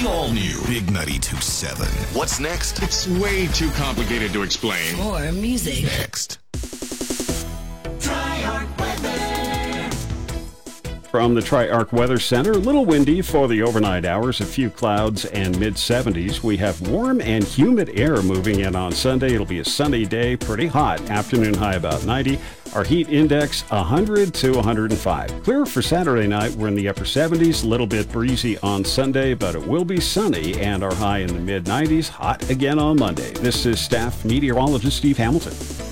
The all-new Big 92.7. What's next? It's way too complicated to explain. More music. Next. Tri-Arc Weather. From the Tri-Arc Weather Center, a little windy for the overnight hours, a few clouds and mid-70s. We have warm and humid air moving in on Sunday. It'll be a sunny day, pretty hot. Afternoon high about 90. Our heat index 100 to 105. Clear for Saturday night. We're in the upper 70s, a little bit breezy on Sunday, but it will be sunny and our high in the mid-90s. Hot again on Monday. This is staff meteorologist Steve Hamilton.